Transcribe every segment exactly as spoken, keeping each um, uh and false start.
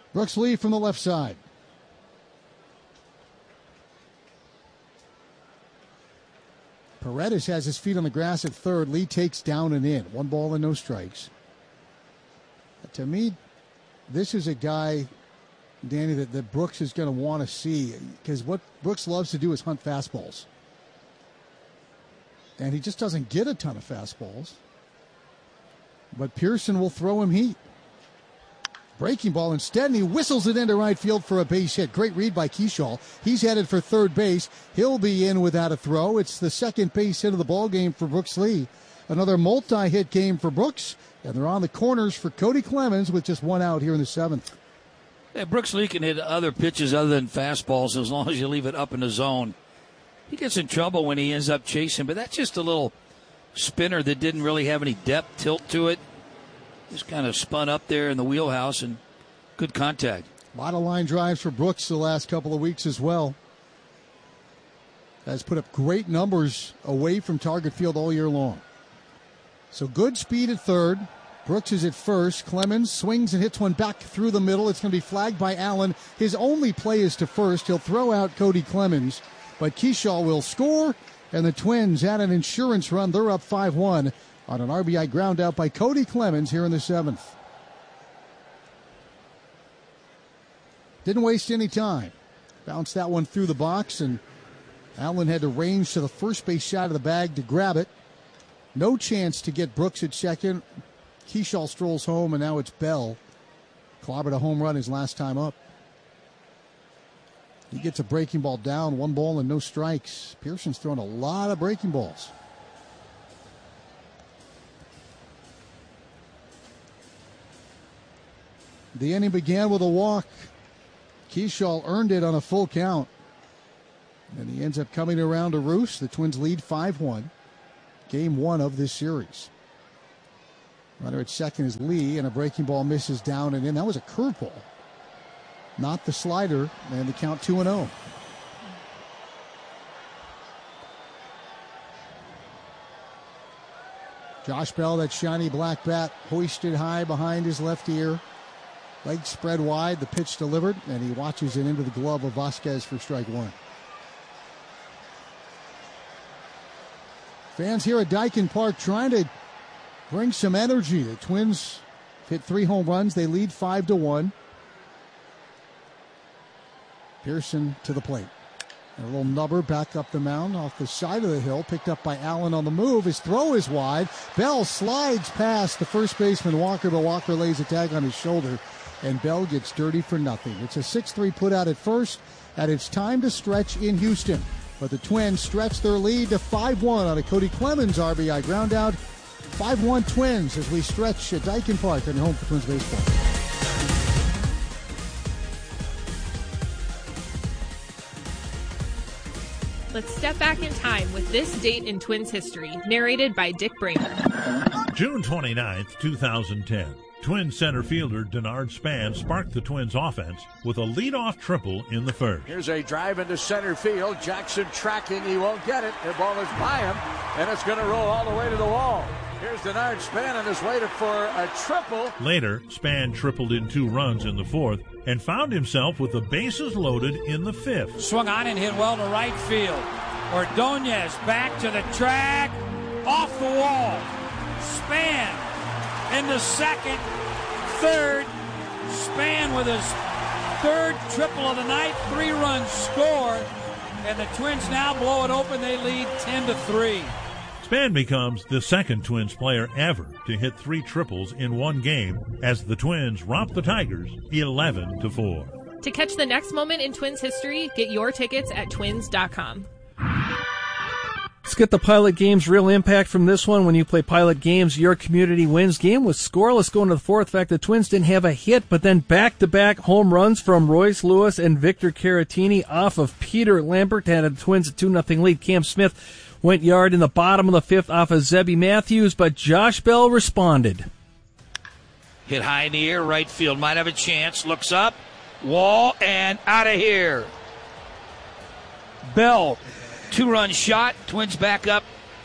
Brooks Lee from the left side. Paredes has his feet on the grass at third. Lee takes down and in. One ball and no strikes. To me, this is a guy, Danny, that, that Brooks is going to want to see, because what Brooks loves to do is hunt fastballs. And he just doesn't get a ton of fastballs. But Pearson will throw him heat. Breaking ball instead, and he whistles it into right field for a base hit. Great read by Keschall. He's headed for third base. He'll be in without a throw. It's the second base hit of the ball game for Brooks Lee. Another multi-hit game for Brooks, and they're on the corners for Cody Clemens with just one out here in the seventh. Yeah, Brooks Lee can hit other pitches other than fastballs as long as you leave it up in the zone. He gets in trouble when he ends up chasing, but that's just a little spinner that didn't really have any depth, tilt to it. Just kind of spun up there in the wheelhouse, and good contact. A lot of line drives for Brooks the last couple of weeks as well. Has put up great numbers away from target field all year long. So good speed at third. Brooks is at first. Clemens swings and hits one back through the middle. It's going to be flagged by Allen. His only play is to first. He'll throw out Cody Clemens, but Keschall will score, and the Twins add an insurance run. They're up five one. On an R B I ground out by Cody Clemens here in the seventh. Didn't waste any time. Bounced that one through the box, and Allen had to range to the first base side of the bag to grab it. No chance to get Brooks at second. Keschall strolls home, and now it's Bell. Clobbered a home run his last time up. He gets a breaking ball down, one ball and no strikes. Pearson's thrown a lot of breaking balls. The inning began with a walk. Keschall earned it on a full count. And he ends up coming around to roost. The Twins lead five one. Game one of this series. Runner at second is Lee, and a breaking ball misses down and in. That was a curveball, not the slider, and the count two and oh. Josh Bell, that shiny black bat, hoisted high behind his left ear. Legs spread wide, the pitch delivered, and he watches it into the glove of Vasquez for strike one. Fans here at Daikin Park trying to bring some energy. The Twins hit three home runs. They lead five to one. Pearson to the plate. And a little nubber back up the mound off the side of the hill, picked up by Allen on the move. His throw is wide. Bell slides past the first baseman Walker, but Walker lays a tag on his shoulder, and Bell gets dirty for nothing. It's a six three put out at first, and it's time to stretch in Houston. But the Twins stretch their lead to five one on a Cody Clemens R B I groundout. five one Twins as we stretch at Daikin Park on your home for Twins baseball. Let's step back in time with this date in Twins history, narrated by Dick Bramer. June twenty-ninth, twenty ten. Twins center fielder Denard Span sparked the Twins offense with a leadoff triple in the first. Here's a drive into center field. Jackson tracking. He won't get it. The ball is by him, and it's going to roll all the way to the wall. Here's Denard Span on his way to for a triple. Later, Span tripled in two runs in the fourth and found himself with the bases loaded in the fifth. Swung on and hit well to right field. Ordonez back to the track, off the wall. Span into second, third. Span with his third triple of the night, three-run score, and the Twins now blow it open. They lead ten to three. Span becomes the second Twins player ever to hit three triples in one game as the Twins romp the Tigers eleven to four. To catch the next moment in Twins history, get your tickets at twins dot com. Let's get the Pilot Games real impact from this one. When you play Pilot Games, your community wins. Game was scoreless going to the fourth. In fact, the Twins didn't have a hit, but then back-to-back home runs from Royce Lewis and Victor Caratini off of Peter Lambert had the Twins a two nothing lead. Cam Smith went yard in the bottom of the fifth off of Zebby Matthews, but Josh Bell responded. Hit high in the air, right field. Might have a chance. Looks up. Wall and out of here. Bell, two-run shot. Twins back up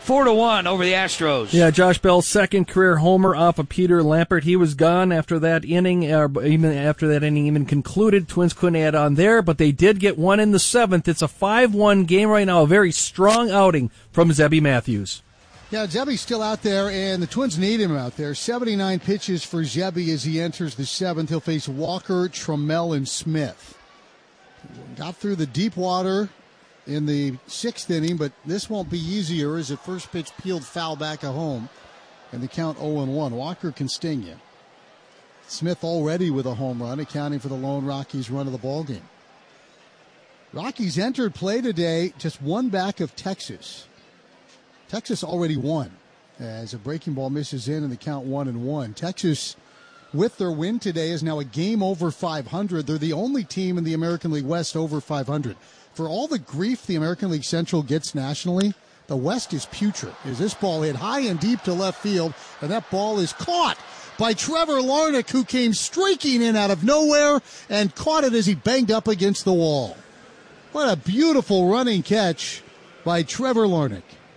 Four to one over the Astros. Yeah, Josh Bell's second career homer off of Peter Lampert. He was gone after that inning, uh, even after that inning even concluded. Twins couldn't add on there, but they did get one in the seventh. It's a five one game right now. A very strong outing from Zebby Matthews. Yeah, Zebby's still out there, and the Twins need him out there. seventy-nine pitches for Zebby as he enters the seventh. He'll face Walker, Trammell, and Smith. Got through the deep water in the sixth inning, but this won't be easier as the first pitch peeled foul back at home, and the count oh and one. Walker can sting you. Smith already with a home run, accounting for the lone Rockies run of the ballgame. Rockies entered play today just one back of Texas. Texas already won as a breaking ball misses in and the count one and one. Texas, with their win today, is now a game over five hundred. They're the only team in the American League West over five hundred. For all the grief the American League Central gets nationally, the West is putrid. As this ball hit high and deep to left field, and that ball is caught by Trevor Larnach, who came streaking in out of nowhere and caught it as he banged up against the wall. What a beautiful running catch by Trevor Larnach.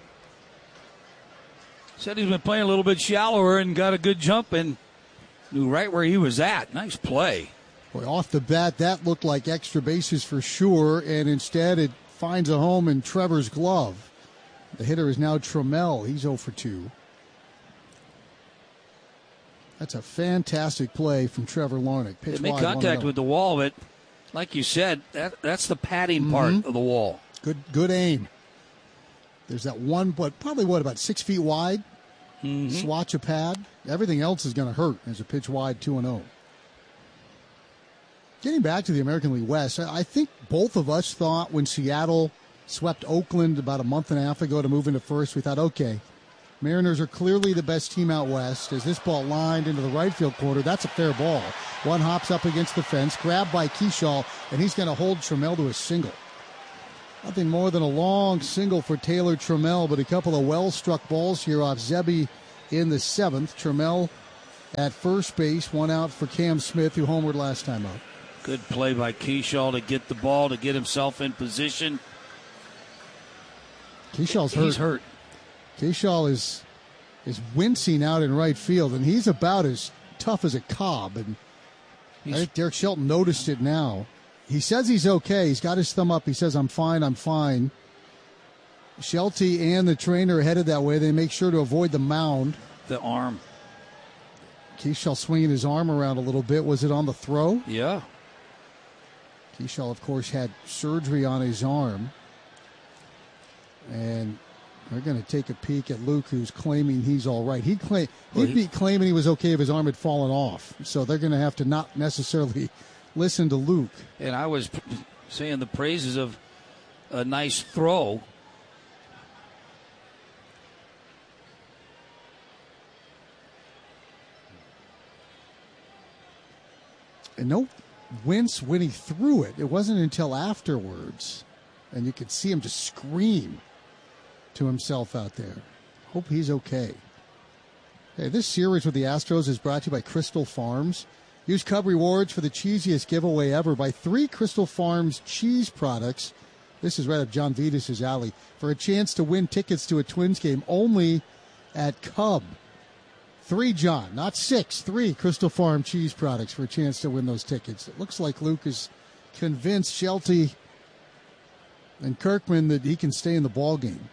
Said he's been playing a little bit shallower and got a good jump and knew right where he was at. Nice play. Boy, off the bat, that looked like extra bases for sure, and instead it finds a home in Trevor's glove. The hitter is now Trammell. He's oh for two. That's a fantastic play from Trevor Larnach. Pitch It made wide, contact with the wall, but like you said, that that's the padding mm-hmm. part of the wall. Good good aim. There's that one, but probably, what, about six feet wide? Mm-hmm. Swatch a pad. Everything else is going to hurt as a pitch wide two and oh. Getting back to the American League West, I think both of us thought when Seattle swept Oakland about a month and a half ago to move into first, we thought, okay, Mariners are clearly the best team out west. As this ball lined into the right field corner, that's a fair ball. One hops up against the fence, grabbed by Kershaw, and he's going to hold Trammell to a single. Nothing more than a long single for Taylor Trammell, but a couple of well-struck balls here off Zebby in the seventh. Trammell at first base, one out for Cam Smith, who homered last time out. Good play by Kershaw to get the ball, to get himself in position. Kershaw's hurt. He's hurt. Kershaw is is wincing out in right field, and he's about as tough as a cob. And I think Derek Shelton noticed it now. He says he's okay. He's got his thumb up. He says, I'm fine, I'm fine. Shelty and the trainer are headed that way. They make sure to avoid the mound. The arm. Kershaw swinging his arm around a little bit. Was it on the throw? Yeah. Kershaw, of course, had surgery on his arm. And they're going to take a peek at Luke, who's claiming he's all right. He'd, claim, he'd well, he, be claiming he was okay if his arm had fallen off. So they're going to have to not necessarily listen to Luke. And I was saying the praises of a nice throw. And no wince when he threw it. It wasn't until afterwards. And you could see him just scream to himself out there. Hope he's okay. Hey, this series with the Astros is brought to you by Crystal Farms. Use Cub Rewards for the cheesiest giveaway ever. Buy three Crystal Farms cheese products. This is right up John Vitas' alley. For a chance to win tickets to a Twins game only at Cub. Three, John, not six. Three Crystal Farm cheese products for a chance to win those tickets. It looks like Luke is convinced Shelty and Kirkman that he can stay in the ball game.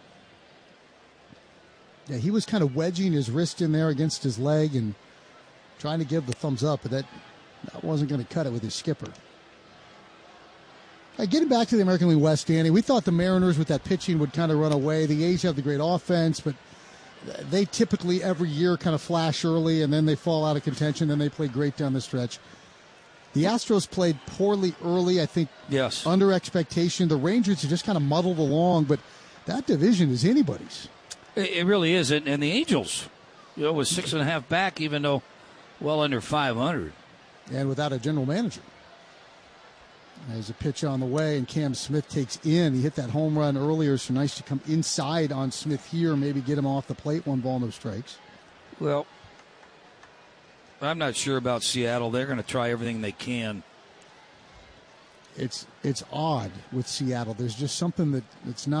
Yeah, he was kind of wedging his wrist in there against his leg and trying to give the thumbs up, but that, that wasn't going to cut it with his skipper. Right, getting back to the American League West, Danny, we thought the Mariners with that pitching would kind of run away. The A's have the great offense, but they typically every year kind of flash early, and then they fall out of contention, then they play great down the stretch. The Astros played poorly early, I think, yes, under expectation. The Rangers have just kind of muddled along, but that division is anybody's. It really is. And the Angels, you know, was six and a half back, even though well under five hundred. And without a general manager. There's a pitch on the way, and Cam Smith takes in. He hit that home run earlier, so nice to come inside on Smith here, maybe get him off the plate. One ball, no strikes. Well, I'm not sure about Seattle. They're going to try everything they can. It's it's odd with Seattle. There's just something that it's not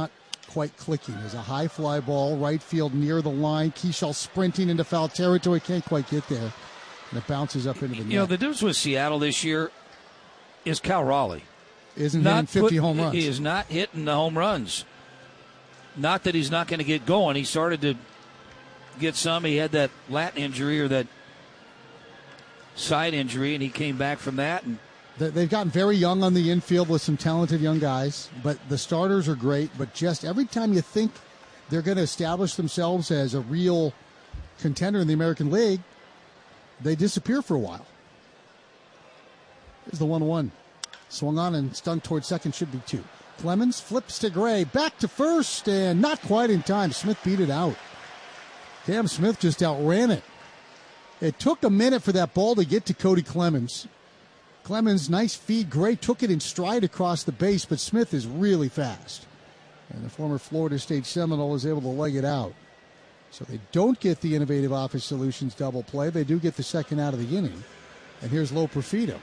quite clicking. There's a high fly ball, right field near the line. Keyshaw sprinting into foul territory, can't quite get there. And it bounces up into the net. You know, the difference with Seattle this year is Cal Raleigh. Isn't hitting fifty home runs. He is not hitting the home runs. Not that he's not going to get going. He started to get some. He had that lat injury or that side injury, and he came back from that. And they've gotten very young on the infield with some talented young guys, but the starters are great. But just every time you think they're going to establish themselves as a real contender in the American League, they disappear for a while. Here's the one one. Swung on and stung towards second, should be two. Clemens flips to Gray, back to first, and not quite in time. Smith beat it out. Cam Smith just outran it. It took a minute for that ball to get to Cody Clemens. Clemens, nice feed. Gray took it in stride across the base, but Smith is really fast. And the former Florida State Seminole is able to leg it out. So they don't get the Innovative Office Solutions double play. They do get the second out of the inning. And here's Lo Perfido.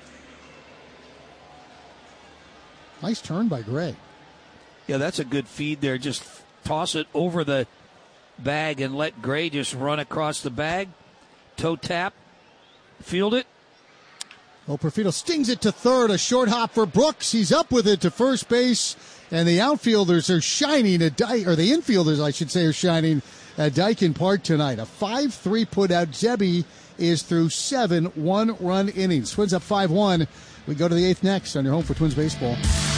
Nice turn by Gray. Yeah, that's a good feed there. Just toss it over the bag and let Gray just run across the bag. Toe tap. Field it. Well, Perfido stings it to third. A short hop for Brooks. He's up with it to first base. And the outfielders are shining at Dyke, or the infielders, I should say, are shining at Daikin Park tonight. A five three put out. Zebby is through seven one-run innings. Twins up five one. We go to the eighth next on your home for Twins baseball.